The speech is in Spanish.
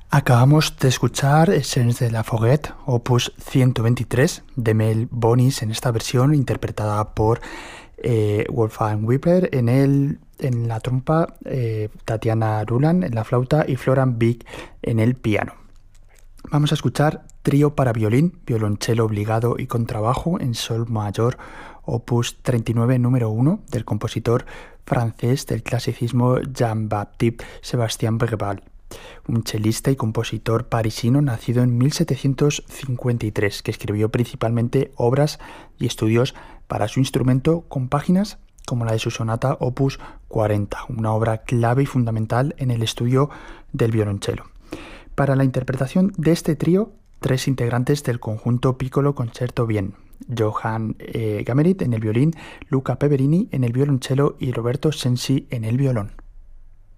Acabamos de escuchar Essence de la Foguette, opus 123 de Mel Bonis en esta versión interpretada por Wolfgang Wipler en la trompa, Tatiana Rulan en la flauta y Florian Wieck en el piano. Vamos a escuchar Trío para violín, violonchelo obligado y contrabajo en sol mayor, opus 39 número 1 del compositor francés del clasicismo Jean-Baptiste Sébastien Breval, un chelista y compositor parisino nacido en 1753, que escribió principalmente obras y estudios para su instrumento con páginas como la de su sonata opus 40, una obra clave y fundamental en el estudio del violonchelo. Para la interpretación de este trío, 3 integrantes del conjunto Piccolo Concerto Bien: Johann Gammerit en el violín, Luca Peverini en el violonchelo y Roberto Sensi en el violón.